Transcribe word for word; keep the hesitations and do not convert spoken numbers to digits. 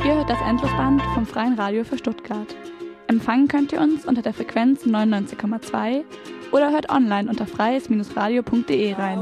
Ihr hört das Endlosband vom Freien Radio für Stuttgart. Empfangen könnt ihr uns unter der Frequenz neunundneunzig Komma zwei oder hört online unter freies Bindestrich radio punkt de rein.